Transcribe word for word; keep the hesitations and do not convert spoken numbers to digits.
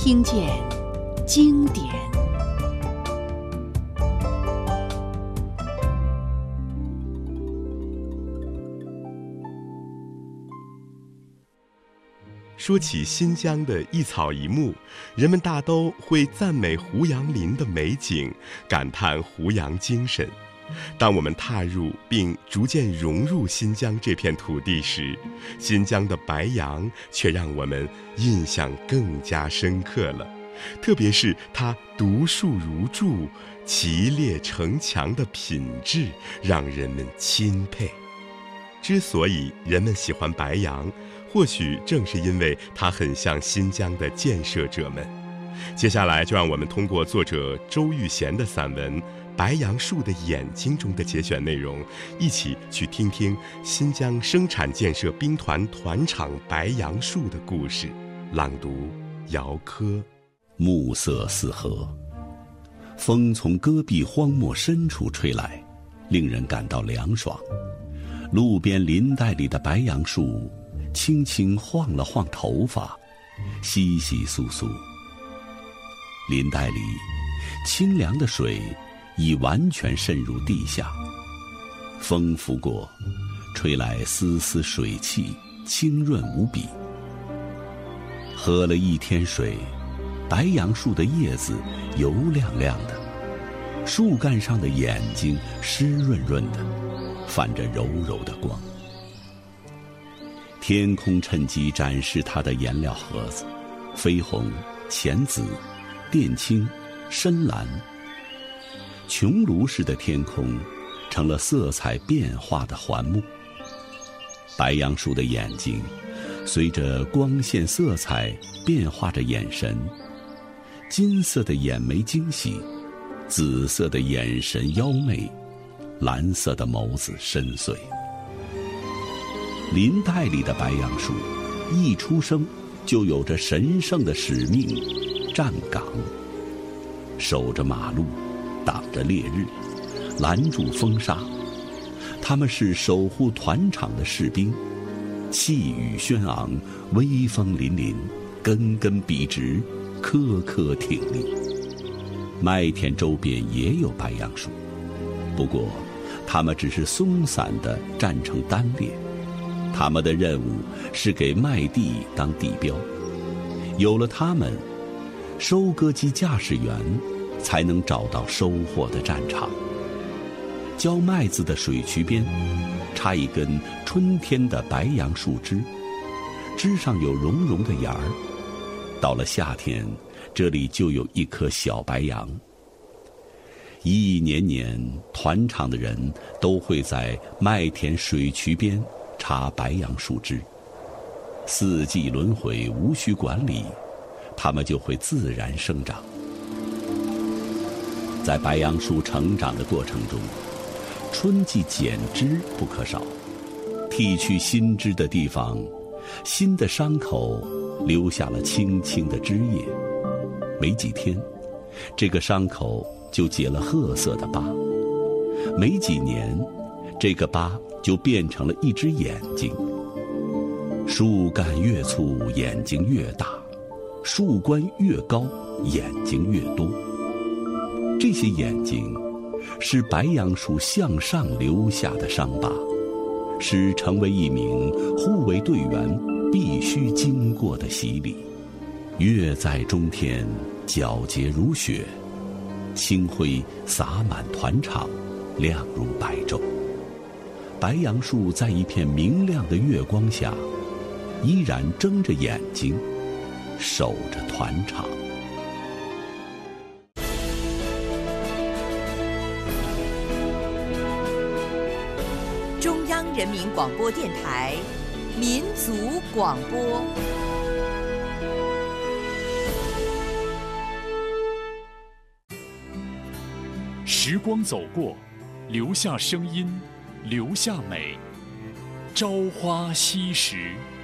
听见经典。 说起新疆的一草一木，人们大都会赞美胡杨林的美景，感叹胡杨精神。当我们踏入并逐渐融入新疆这片土地时，新疆的白杨却让我们印象更加深刻了。特别是它独树如柱、齐列成墙的品质，让人们钦佩。之所以人们喜欢白杨，或许正是因为它很像新疆的建设者们。接下来就让我们通过作者周玉贤的散文《白杨树的眼睛》中的节选内容，一起去听听新疆生产建设兵团团场白杨树的故事。朗读姚科。 暮色四合，风从戈壁荒漠深处吹来，令人感到凉爽。路边林带里的白杨树轻轻晃了晃头发，窸窸窣窣。林带里清凉的水已完全渗入地下，风拂过，吹来丝丝水汽，清润无比。喝了一天水，白杨树的叶子油亮亮的，树干上的眼睛湿润润的，泛着柔柔的光。天空趁机展示它的颜料盒子，绯红、浅紫、靛青、深蓝。穹庐式的天空成了色彩变化的环幕。白杨树的眼睛随着光线色彩变化着眼神，金色的眼眉惊喜，紫色的眼神妖媚，蓝色的眸子深邃。林带里的白杨树一出生就有着神圣的使命，站岗，守着马路，挡着烈日，拦住风沙。他们是守护团场的士兵，气宇轩昂，威风凛凛，根根笔直，颗颗挺立。麦田周边也有白杨树，不过它们只是松散地站成单列。他们的任务是给麦地当地标，有了它们，收割机驾驶员才能找到收获的战场。浇麦子的水渠边插一根春天的白杨树枝，枝上有绒绒的芽儿。到了夏天，这里就有一棵小白杨。一一年年，团场的人都会在麦田水渠边插白杨树枝，四季轮回，无需管理，它们就会自然生长。在白杨树成长的过程中，春季剪枝不可少，剃去新枝的地方，新的伤口留下了青青的枝叶。没几天，这个伤口就结了褐色的疤。没几年，这个疤就变成了一只眼睛。树干越粗，眼睛越大；树冠越高，眼睛越多。这些眼睛是白杨树向上留下的伤疤，是成为一名护卫队员必须经过的洗礼。月在中天，皎洁如雪，清辉洒满团场，亮如白昼。白杨树在一片明亮的月光下，依然睁着眼睛，守着团场。 中央人民广播电台民族广播。 时光走过，留下声音，留下美。朝花夕拾。